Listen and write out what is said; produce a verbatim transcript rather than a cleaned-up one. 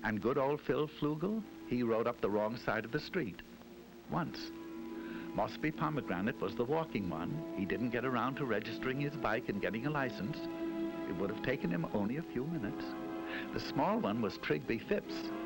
And good old Phil Flugel, he rode up the wrong side of the street. Once. Mosby Pomegranate was the walking one. He didn't get around to registering his bike and getting a license. It would have taken him only a few minutes. The small one was Trigby Phipps.